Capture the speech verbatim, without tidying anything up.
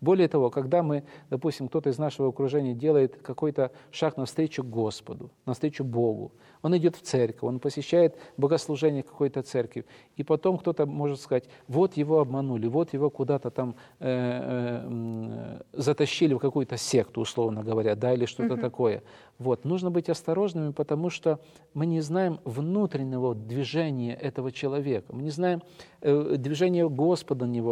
Более того, когда мы, допустим, кто-то из нашего окружения делает какой-то шаг навстречу Господу, навстречу Богу, он идет в церковь, он посещает богослужение какой-то церкви, и потом кто-то может сказать, вот его обманули, вот его куда-то там э, э, затащили в какую-то секту, условно говоря, да, или что-то Мгм. такое. Вот. Нужно быть осторожными, потому что мы не знаем внутреннего движения этого человека, мы не знаем э, движения Господа на него,